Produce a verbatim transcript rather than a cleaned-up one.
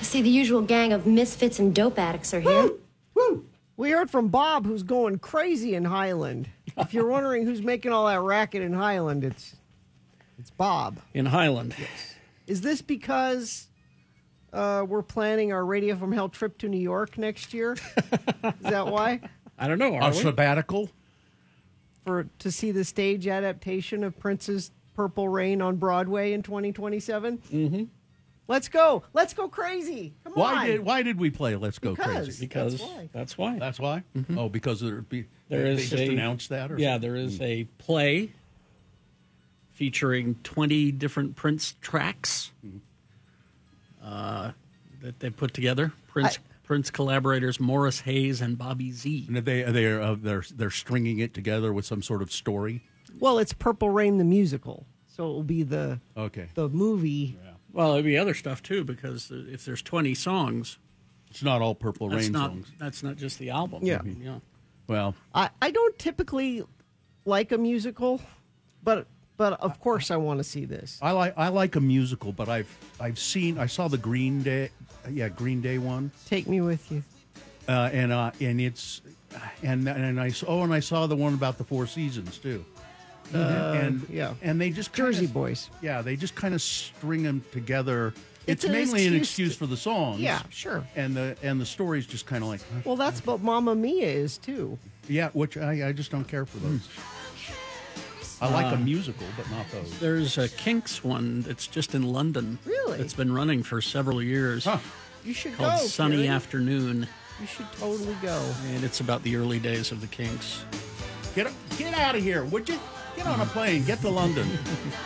see, the usual gang of misfits and dope addicts are here. Woo! Woo! We heard from Bob, who's going crazy in Highland. If you're wondering who's making all that racket in Highland, it's it's Bob. In Highland. Is this because uh, we're planning our Radio from Hell trip to New York next year? Is that why? I don't know. Are A we? sabbatical? For to see the stage adaptation of Prince's Purple Rain on Broadway in twenty twenty-seven? Mm-hmm. Let's go. Let's go crazy. Come Why on. did Why did we play Let's Go Because. Crazy? Because That's why. that's why. That's why. Mhm. Oh, because there be There they, is they just a- announced that. Or Yeah, something? there is a play featuring twenty different Prince tracks uh, that they put together. Prince Prince collaborators Morris Hayes and Bobby Z. And they they are uh, they're they're stringing it together with some sort of story. Well, it's Purple Rain the musical, so it will be the Okay, the movie. Well, there'll be other stuff too, because if there's twenty songs, it's not all Purple that's Rain not songs. that's not just the album. Yeah. yeah. Well, I, I don't typically like a musical, but but of course I want to see this. I like I like a musical, but I've I've seen I saw the Green Day, yeah, Green Day one, Take me with you. uh, and uh, and it's and and I saw, oh, and I saw the one about the Four Seasons too. Uh, and yeah. and they just kinda, Jersey Boys. Yeah, they just kind of string them together. It's It's, an mainly an excuse excuse to- for the songs. Yeah, sure. And the and the story's just kind of like, huh? Well, that's what Mamma Mia is too. Yeah, which I, I just don't care for those. I like Uh, a musical, but not those. There's a Kinks one that's just in London. Really? It's been running for several years. Huh. You should Called go. Sunny Kerry. Afternoon, You should totally go. and it's about the early days of the Kinks. Get get out of here, would you? Get on a plane, get to London.